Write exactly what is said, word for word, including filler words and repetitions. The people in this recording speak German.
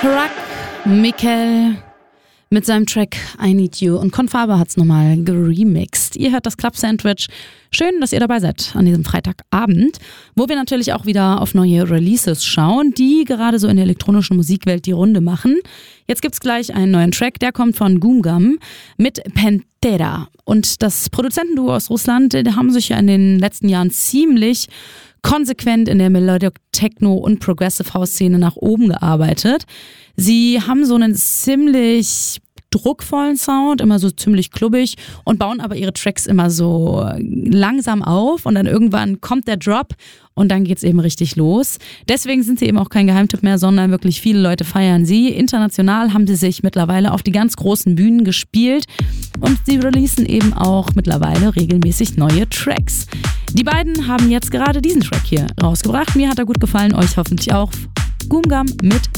Karak Mikel mit seinem Track I Need You und Confaber hat's nochmal geremixed. Ihr hört das Club Sandwich. Schön, dass ihr dabei seid an diesem Freitagabend, wo wir natürlich auch wieder auf neue Releases schauen, die gerade so in der elektronischen Musikwelt die Runde machen. Jetzt gibt's gleich einen neuen Track, der kommt von Goomgum mit Pentera. Und das Produzentenduo aus Russland, die haben sich ja in den letzten Jahren ziemlich konsequent in der Melodic Techno und Progressive House Szene nach oben gearbeitet. Sie haben so einen ziemlich druckvollen Sound, immer so ziemlich klubbig und bauen aber ihre Tracks immer so langsam auf und dann irgendwann kommt der Drop und dann geht's eben richtig los. Deswegen sind sie eben auch kein Geheimtipp mehr, sondern wirklich viele Leute feiern sie. International haben sie sich mittlerweile auf die ganz großen Bühnen gespielt und sie releasen eben auch mittlerweile regelmäßig neue Tracks. Die beiden haben jetzt gerade diesen Track hier rausgebracht. Mir hat er gut gefallen, euch hoffentlich auch. Goomgum mit